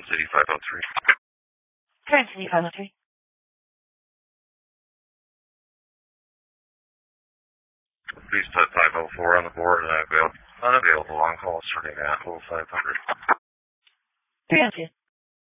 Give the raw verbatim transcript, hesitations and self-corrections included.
City five oh three. Trans City five oh three. Please put five oh four on the board and unavailable, unavailable on call starting at oh five hundred. three oh two.